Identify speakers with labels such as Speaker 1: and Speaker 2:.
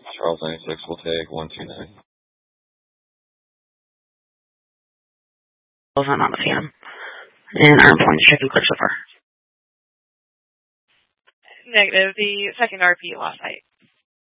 Speaker 1: Charles 96 will take 129.
Speaker 2: I'm on the Phantom. And arm point to check and clear so far.
Speaker 3: Negative. The second RP lost sight.